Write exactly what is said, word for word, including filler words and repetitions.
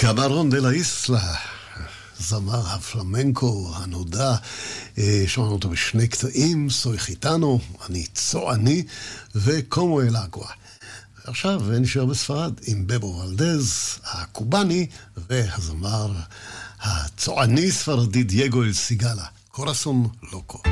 קמרון דה לה איסלה, זמר הפלמנקו הנודע, שמענו אותו בשני קטעים, סוי חיטנו, אני צועני, וקומו אל אגווה. עכשיו נשאר בספרד עם בבו ולדז, הקובני, והזמר הצועני ספרדי דייגו אל סיגלה, קורסון לוקו.